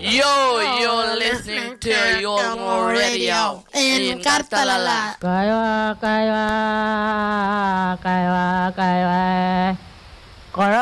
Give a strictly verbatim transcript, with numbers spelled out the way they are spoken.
Yo, you're listening to your radio in Catalala. Kaiwa, kaiwa.